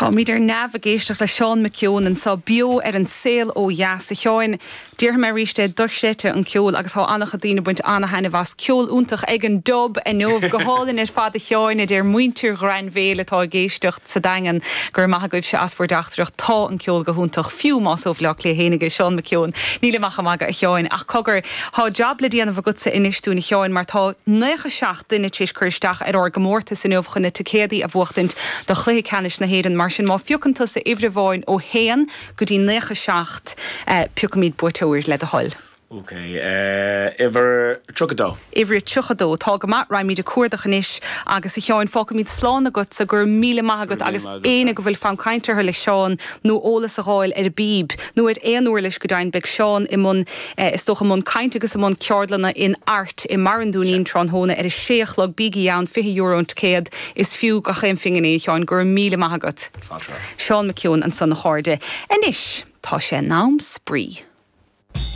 Tá míidir navigéisteach le Sean McKeown an sa bio an saoil ó Jas a Cheáin Dír me ríiste durséte an ceol agus há annach a dtíine buint anna hena bhas ceol úntach ag an dob a nómh go hálinn ar fad a Cheáin idir muintir rein véle tá géistecht sa dagan gur maithe goibh se as fordachtreach tá an ceol go húntach fiú más ó bhleach le hénige Sean McKeown níle macha maga a Cheáin ach cogur há jobla díanamh go sa inistún i Cheáin mar tá 9 duine tíos chuisteach ar gomórta san nómh chuna ticédaí a bhuachtaint do chluigh canis na héan mar sin má fiúcanta sa ivrihháin ó héan go dtí 9 piúcamíd buirteoir le a hall. Okay, Iver Chugadó. Iver Chugadó, tá go mat raimid a cuardach inis agus i Cheáin fácamíd slán agat sa gur míle magat agus éine go bhfuil fan caintear le Seán nó ólas a gháil ar bíb nó it éonúir leis go dain beag Seán i mun is toch mun cainte agus mun ceardlanna in art i marandúnín tronhóna ar a séachlog bígi an €50 an céad is fiú ga chéim finganí Cheáin gur míle magat. Sean McKeown an san na háde. Inis tá sé nám sprí.